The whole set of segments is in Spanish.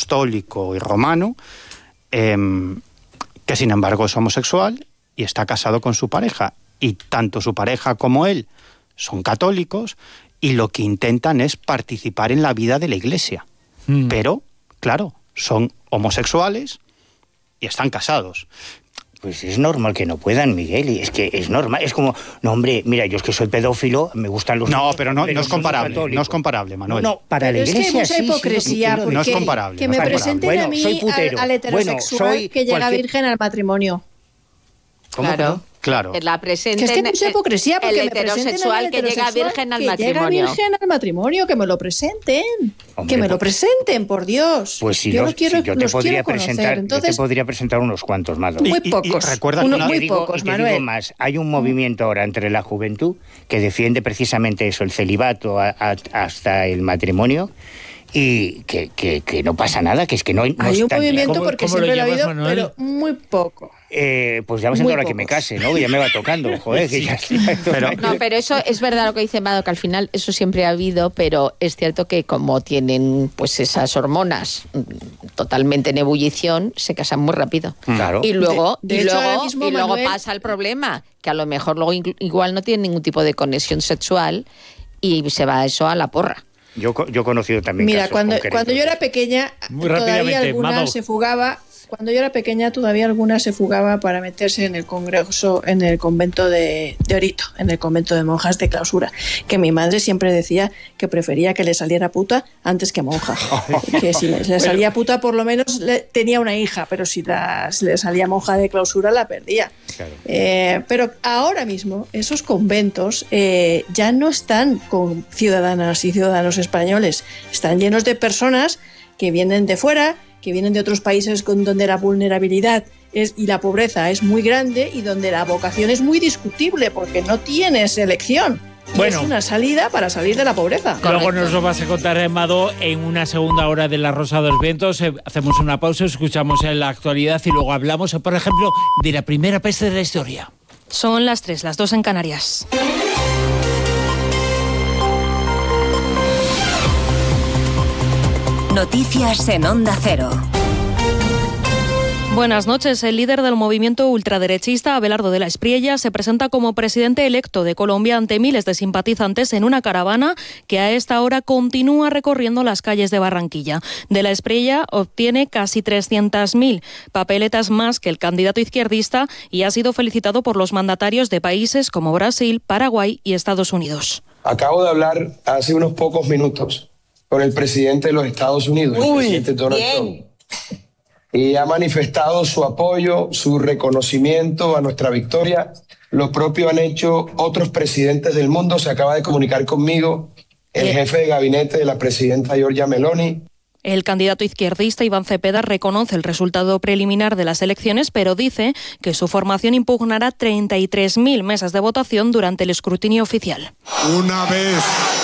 apostólico y romano, que sin embargo es homosexual y está casado con su pareja. Y tanto su pareja como él son católicos y lo que intentan es participar en la vida de la Iglesia. Pero, claro, son homosexuales y están casados. Pues es normal que no puedan, Miguel, y es que es normal, es como, no hombre, mira, yo es que soy pedófilo, me gustan los... No, pero no es comparable, no es comparable, Manuel. No, para pero la Iglesia es que hay mucha sí, hipocresía, porque no es comparable. que me presenten a mí al heterosexual que llega virgen al matrimonio. ¿Cómo? Claro. La presenten, que es que hay mucha hipocresía, porque el heterosexual que llega virgen al matrimonio. Llega virgen al matrimonio, que me lo presenten. Hombre, que me lo presenten, por Dios. Pues si yo te podría presentar, entonces, yo te podría presentar unos cuantos más. Muy pocos. Recuerda muy pocos, Manuel. Digo más, hay un movimiento ahora entre la juventud que defiende precisamente eso, el celibato hasta el matrimonio. Y que no pasa nada, que es que no hay un movimiento porque siempre lo ha habido, pero muy poco. Pues ya va siendo hora que me case, ¿no? Ya me va tocando, joder. Sí. Pero eso es verdad lo que dice Mado, que al final eso siempre ha habido, pero es cierto que como tienen pues esas hormonas totalmente en ebullición, se casan muy rápido. Claro. Y luego, Manuel, pasa el problema, que a lo mejor luego igual no tienen ningún tipo de conexión sexual y se va eso a la porra. Yo he conocido también. Mira, cuando yo era pequeña, todavía alguna se fugaba. Cuando yo era pequeña, todavía alguna se fugaba para meterse en el congreso, en el convento de Orito, en el convento de monjas de clausura. Que mi madre siempre decía que prefería que le saliera puta antes que monja. Que si le salía puta, por lo menos tenía una hija, pero si le salía monja de clausura, la perdía. Claro. Pero ahora mismo, esos conventos ya no están con ciudadanas y ciudadanos españoles. Están llenos de personas que vienen de fuera, que vienen de otros países donde la vulnerabilidad y la pobreza es muy grande y donde la vocación es muy discutible porque no tienes elección. Bueno, es una salida para salir de la pobreza. Luego nos lo vas a contar, Amado, en una segunda hora de La Rosa de los Vientos. Hacemos una pausa, escuchamos en la actualidad y luego hablamos, por ejemplo, de la primera peste de la historia. Son las 3, las 2 en Canarias. Noticias en Onda Cero. Buenas noches. El líder del movimiento ultraderechista, Abelardo de la Espriella, se presenta como presidente electo de Colombia ante miles de simpatizantes en una caravana que a esta hora continúa recorriendo las calles de Barranquilla. De la Espriella obtiene casi 300.000 papeletas más que el candidato izquierdista y ha sido felicitado por los mandatarios de países como Brasil, Paraguay y Estados Unidos. Acabo de hablar hace unos pocos minutos con el presidente de los Estados Unidos, el presidente Donald Trump, y ha manifestado su apoyo, su reconocimiento a nuestra victoria. Lo propio han hecho otros presidentes del mundo. Se acaba de comunicar conmigo el jefe de gabinete de la presidenta Giorgia Meloni. El candidato izquierdista Iván Cepeda reconoce el resultado preliminar de las elecciones, pero dice que su formación impugnará 33.000 mesas de votación durante el escrutinio oficial. Una vez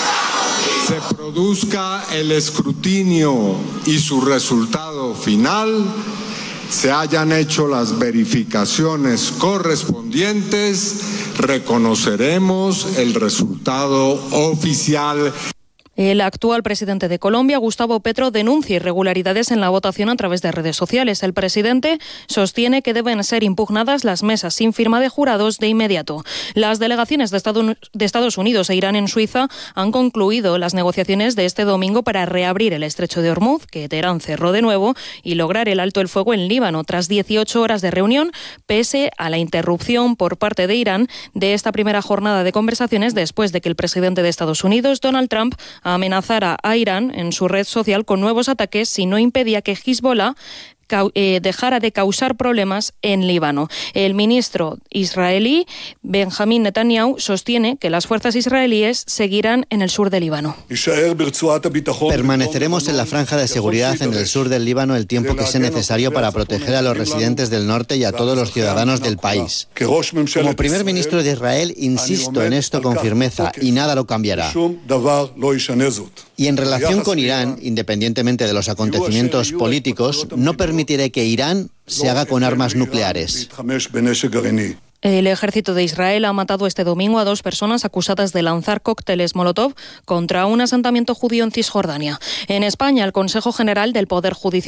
se produzca el escrutinio y su resultado final, se hayan hecho las verificaciones correspondientes, reconoceremos el resultado oficial. El actual presidente de Colombia, Gustavo Petro, denuncia irregularidades en la votación a través de redes sociales. El presidente sostiene que deben ser impugnadas las mesas sin firma de jurados de inmediato. Las delegaciones de Estados Unidos e Irán en Suiza han concluido las negociaciones de este domingo para reabrir el estrecho de Hormuz, que Teherán cerró de nuevo, y lograr el alto el fuego en Líbano, tras 18 horas de reunión, pese a la interrupción por parte de Irán de esta primera jornada de conversaciones después de que el presidente de Estados Unidos, Donald Trump, amenazara a Irán en su red social con nuevos ataques si no impedía que Hezbollah dejara de causar problemas en Líbano. El ministro israelí Benjamín Netanyahu sostiene que las fuerzas israelíes seguirán en el sur del Líbano. Permaneceremos en la franja de seguridad en el sur del Líbano el tiempo que sea necesario para proteger a los residentes del norte y a todos los ciudadanos del país. Como primer ministro de Israel, insisto en esto con firmeza y nada lo cambiará. Y en relación con Irán, independientemente de los acontecimientos políticos, no permitiré que Irán se haga con armas nucleares. El ejército de Israel ha matado este domingo a 2 personas acusadas de lanzar cócteles Molotov contra un asentamiento judío en Cisjordania. En España, el Consejo General del Poder Judicial